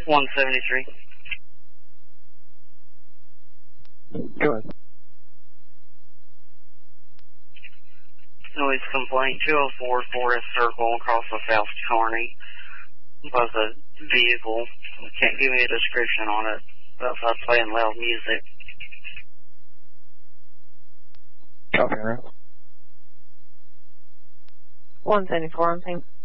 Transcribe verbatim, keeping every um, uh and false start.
one seventy-three. Go ahead. Noise complaint, two oh four Forest Circle across the South Kearney. Was a vehicle. Can't give me a description on it. Outside playing loud music. Copy, right? one seventy-four on scene.